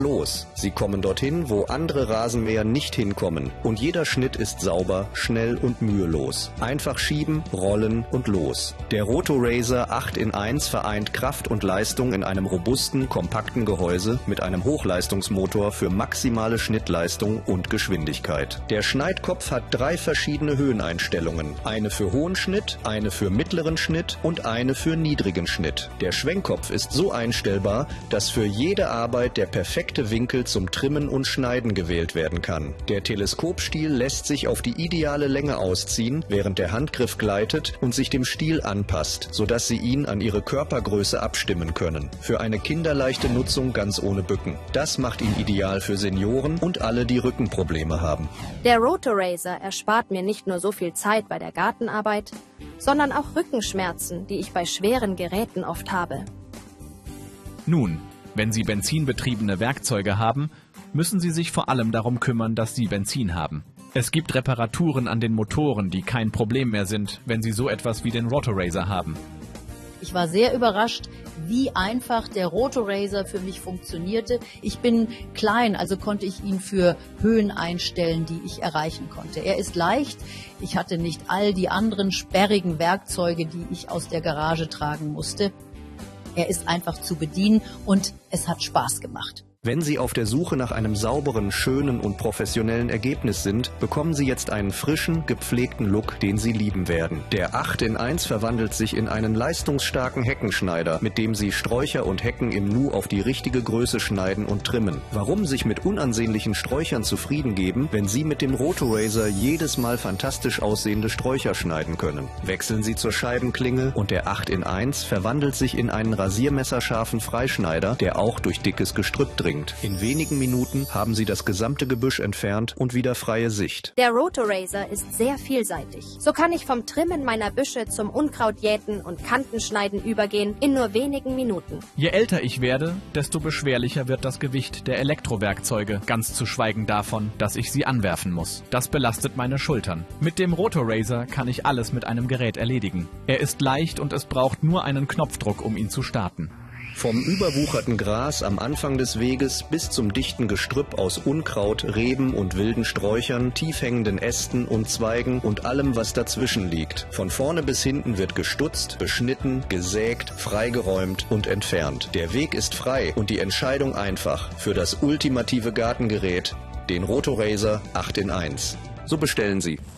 los. Sie kommen dorthin, wo andere Rasenmäher nicht hinkommen. Und jeder Schnitt ist sauber, schnell und mühelos. Einfach schieben, rollen und los. Der Rotorazer 8 in 1 vereint Kraft und Leistung in einem robusten, kompakten Gehäuse mit einem Hochleistungsmotor für maximale Schnittleistung und Geschwindigkeit. Der Schneidkopf hat 3 verschiedene Höheneinstellungen. Eine für hohen Schnitt, eine für mittleren Schnitt und eine für niedrigen Schnitt. Der Schwenkkopf ist so einstellbar, dass für jede Arbeit der perfekte Winkel zum Trimmen und Schneiden gewählt werden kann. Der Teleskopstiel lässt sich auf die ideale Länge ausziehen, während der Handgriff gleitet und sich dem Stiel anpasst, sodass Sie ihn an Ihre Körpergröße abstimmen können. Für eine kinderleichte Nutzung ganz ohne Bücken. Das macht ihn ideal für Senioren und alle, die Rückenprobleme haben. Der Rotorazer erspart mir nicht nur so viel Zeit bei der Gartenarbeit, sondern auch Rückenschmerzen, die ich bei schweren Geräten oft habe. Nun, wenn Sie benzinbetriebene Werkzeuge haben, müssen Sie sich vor allem darum kümmern, dass Sie Benzin haben. Es gibt Reparaturen an den Motoren, die kein Problem mehr sind, wenn Sie so etwas wie den Rotorazer haben. Ich war sehr überrascht, wie einfach der Rotorazer für mich funktionierte. Ich bin klein, also konnte ich ihn für Höhen einstellen, die ich erreichen konnte. Er ist leicht. Ich hatte nicht all die anderen sperrigen Werkzeuge, die ich aus der Garage tragen musste. Er ist einfach zu bedienen und es hat Spaß gemacht. Wenn Sie auf der Suche nach einem sauberen, schönen und professionellen Ergebnis sind, bekommen Sie jetzt einen frischen, gepflegten Look, den Sie lieben werden. Der 8 in 1 verwandelt sich in einen leistungsstarken Heckenschneider, mit dem Sie Sträucher und Hecken im Nu auf die richtige Größe schneiden und trimmen. Warum sich mit unansehnlichen Sträuchern zufrieden geben, wenn Sie mit dem Rotorazer jedes Mal fantastisch aussehende Sträucher schneiden können? Wechseln Sie zur Scheibenklinge und der 8 in 1 verwandelt sich in einen rasiermesserscharfen Freischneider, der auch durch dickes Gestrüpp dringt. In wenigen Minuten haben Sie das gesamte Gebüsch entfernt und wieder freie Sicht. Der Rotorazer ist sehr vielseitig. So kann ich vom Trimmen meiner Büsche zum Unkrautjäten und Kantenschneiden übergehen in nur wenigen Minuten. Je älter ich werde, desto beschwerlicher wird das Gewicht der Elektrowerkzeuge, ganz zu schweigen davon, dass ich sie anwerfen muss. Das belastet meine Schultern. Mit dem Rotorazer kann ich alles mit einem Gerät erledigen. Er ist leicht und es braucht nur einen Knopfdruck, um ihn zu starten. Vom überwucherten Gras am Anfang des Weges bis zum dichten Gestrüpp aus Unkraut, Reben und wilden Sträuchern, tief hängenden Ästen und Zweigen und allem, was dazwischen liegt. Von vorne bis hinten wird gestutzt, beschnitten, gesägt, freigeräumt und entfernt. Der Weg ist frei und die Entscheidung einfach für das ultimative Gartengerät, den Rotorazer 8 in 1. So bestellen Sie.